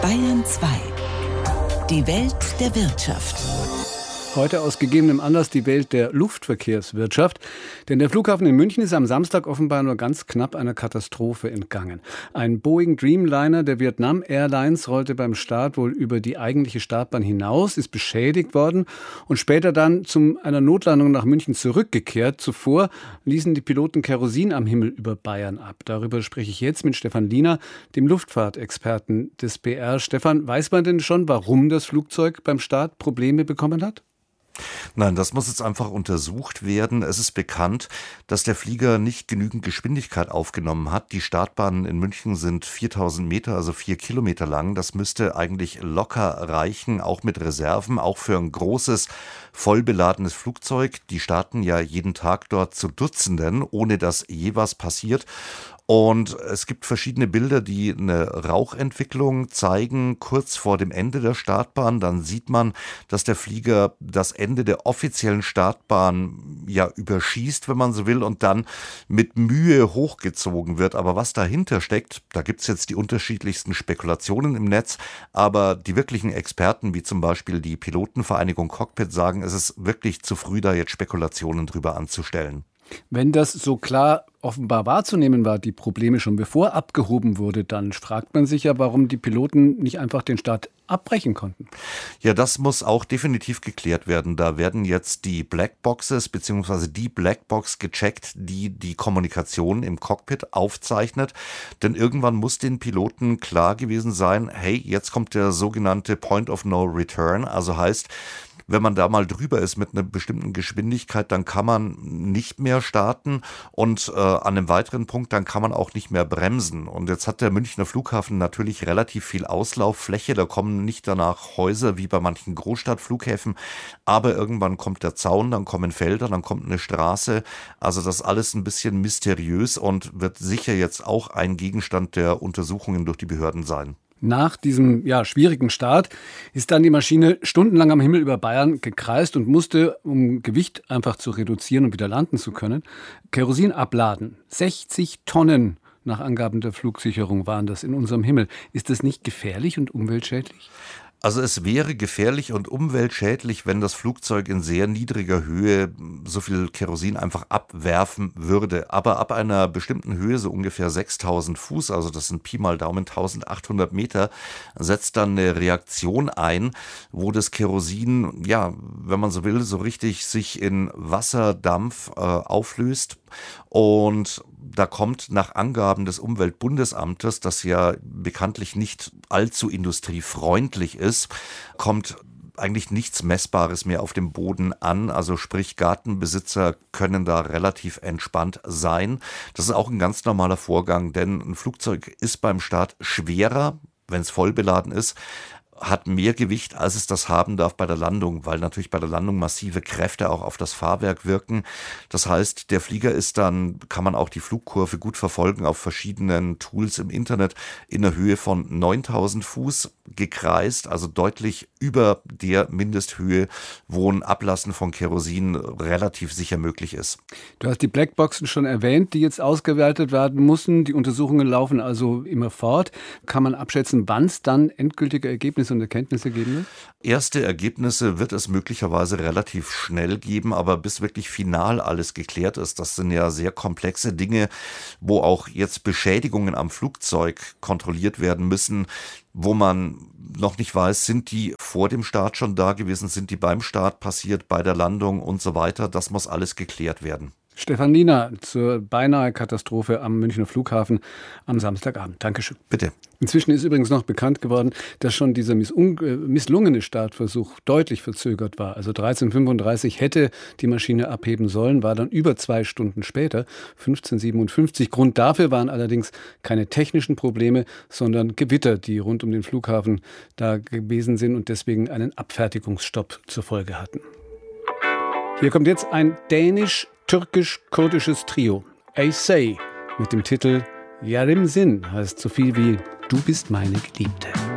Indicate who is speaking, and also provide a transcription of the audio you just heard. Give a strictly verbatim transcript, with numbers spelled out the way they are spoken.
Speaker 1: Bayern zwei. Die Welt der Wirtschaft.
Speaker 2: Heute aus gegebenem Anlass die Welt der Luftverkehrswirtschaft. Denn der Flughafen in München ist am Samstag offenbar nur ganz knapp einer Katastrophe entgangen. Ein Boeing Dreamliner der Vietnam Airlines rollte beim Start wohl über die eigentliche Startbahn hinaus, ist beschädigt worden und später dann zu einer Notlandung nach München zurückgekehrt. Zuvor ließen die Piloten Kerosin am Himmel über Bayern ab. Darüber spreche ich jetzt mit Stefan Liener, dem Luftfahrtexperten des B R. Stefan, weiß man denn schon, warum das Flugzeug beim Start Probleme bekommen hat?
Speaker 3: Nein, das muss jetzt einfach untersucht werden. Es ist bekannt, dass der Flieger nicht genügend Geschwindigkeit aufgenommen hat. Die Startbahnen in München sind viertausend Meter, also vier Kilometer lang. Das müsste eigentlich locker reichen, auch mit Reserven, auch für ein großes, vollbeladenes Flugzeug. Die starten ja jeden Tag dort zu Dutzenden, ohne dass je was passiert. Und es gibt verschiedene Bilder, die eine Rauchentwicklung zeigen, kurz vor dem Ende der Startbahn. Dann sieht man, dass der Flieger das Ende der offiziellen Startbahn ja überschießt, wenn man so will, und dann mit Mühe hochgezogen wird. Aber was dahinter steckt, da gibt es jetzt die unterschiedlichsten Spekulationen im Netz. Aber die wirklichen Experten, wie zum Beispiel die Pilotenvereinigung Cockpit, sagen, es ist wirklich zu früh, da jetzt Spekulationen drüber anzustellen.
Speaker 2: Wenn das so klar offenbar wahrzunehmen war, die Probleme schon bevor abgehoben wurde, dann fragt man sich ja, warum die Piloten nicht einfach den Start abbrechen konnten.
Speaker 3: Ja, das muss auch definitiv geklärt werden. Da werden jetzt die Blackboxes bzw. die Blackbox gecheckt, die die Kommunikation im Cockpit aufzeichnet. Denn irgendwann muss den Piloten klar gewesen sein, hey, jetzt kommt der sogenannte Point of No Return, also heißt, wenn man da mal drüber ist mit einer bestimmten Geschwindigkeit, dann kann man nicht mehr starten und äh, an einem weiteren Punkt, dann kann man auch nicht mehr bremsen. Und jetzt hat der Münchner Flughafen natürlich relativ viel Auslauffläche, da kommen nicht danach Häuser wie bei manchen Großstadtflughäfen, aber irgendwann kommt der Zaun, dann kommen Felder, dann kommt eine Straße. Also das ist alles ein bisschen mysteriös und wird sicher jetzt auch ein Gegenstand der Untersuchungen durch die Behörden sein.
Speaker 2: Nach diesem ja, schwierigen Start ist dann die Maschine stundenlang am Himmel über Bayern gekreist und musste, um Gewicht einfach zu reduzieren und wieder landen zu können, Kerosin abladen. sechzig Tonnen nach Angaben der Flugsicherung waren das in unserem Himmel. Ist das nicht gefährlich und umweltschädlich?
Speaker 3: Also es wäre gefährlich und umweltschädlich, wenn das Flugzeug in sehr niedriger Höhe so viel Kerosin einfach abwerfen würde. Aber ab einer bestimmten Höhe, so ungefähr sechstausend Fuß, also das sind Pi mal Daumen eintausendachthundert Meter, setzt dann eine Reaktion ein, wo das Kerosin, ja, wenn man so will, so richtig sich in Wasserdampf äh, auflöst. Und da kommt nach Angaben des Umweltbundesamtes, das ja bekanntlich nicht allzu industriefreundlich ist, kommt eigentlich nichts Messbares mehr auf dem Boden an. Also sprich, Gartenbesitzer können da relativ entspannt sein. Das ist auch ein ganz normaler Vorgang, denn ein Flugzeug ist beim Start schwerer, wenn es voll beladen ist, hat mehr Gewicht, als es das haben darf bei der Landung, weil natürlich bei der Landung massive Kräfte auch auf das Fahrwerk wirken. Das heißt, der Flieger ist dann, kann man auch die Flugkurve gut verfolgen auf verschiedenen Tools im Internet, in der Höhe von neuntausend Fuß gekreist, also deutlich über der Mindesthöhe, wo ein Ablassen von Kerosin relativ sicher möglich ist.
Speaker 2: Du hast die Blackboxen schon erwähnt, die jetzt ausgewertet werden müssen. Die Untersuchungen laufen also immer fort. Kann man abschätzen, wann es dann endgültige Ergebnisse und Erkenntnisse geben wird?
Speaker 3: Erste Ergebnisse wird es möglicherweise relativ schnell geben, aber bis wirklich final alles geklärt ist, das sind ja sehr komplexe Dinge, wo auch jetzt Beschädigungen am Flugzeug kontrolliert werden müssen, wo man noch nicht weiß, sind die vor dem Start schon da gewesen, sind die beim Start passiert, bei der Landung und so weiter. Das muss alles geklärt werden.
Speaker 2: Stefan Liener zur beinahe Katastrophe am Münchner Flughafen am Samstagabend. Dankeschön.
Speaker 3: Bitte.
Speaker 2: Inzwischen ist übrigens noch bekannt geworden, dass schon dieser misslungene Startversuch deutlich verzögert war. Also dreizehn Uhr fünfunddreißig hätte die Maschine abheben sollen, war dann über zwei Stunden später, fünfzehn Uhr siebenundfünfzig. Grund dafür waren allerdings keine technischen Probleme, sondern Gewitter, die rund um den Flughafen da gewesen sind und deswegen einen Abfertigungsstopp zur Folge hatten. Hier kommt jetzt ein dänisch-türkisch-kurdisches Trio, Aysay, mit dem Titel Yarim Sin, heißt so viel wie Du bist meine Geliebte.